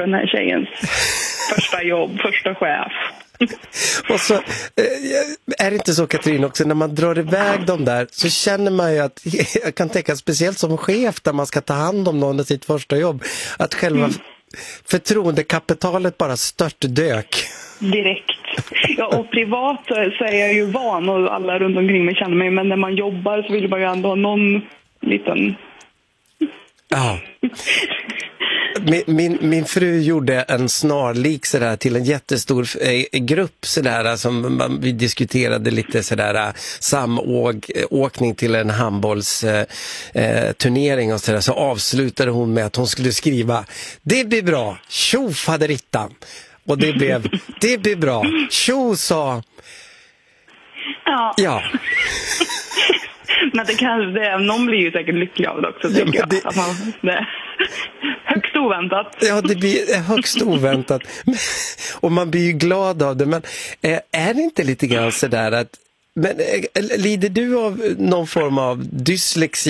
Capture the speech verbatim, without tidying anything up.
för den här tjejens första jobb, första chef. Och så är det inte så, Katrin, också när man drar iväg dem där så känner man ju att, jag kan tänka speciellt som chef där man ska ta hand om någon i sitt första jobb, att själva mm. förtroendekapitalet bara störtdök. Direkt. Ja, och privat så är jag ju van och alla runt omkring mig känner mig, men när man jobbar så vill man ju ändå ha någon liten... Ja. Min, min, min fru gjorde en snarlik sådär till en jättestor eh, grupp sådär, som man, vi diskuterade lite sådär samåkning till en handbollsturnering eh, och sådär, så avslutade hon med att hon skulle skriva: det blir bra, tjo faderittan. Och det blev, det blir bra, tjo sa. Ja. Ja. Men det kan, det, någon blir ju säkert lycklig av det också, ja, tycker jag. Det... Att man, det, högst oväntat. Ja, det blir högst oväntat. Och man blir ju glad av det. Men är det inte lite grann sådär att... Men lider du av någon form av dyslexi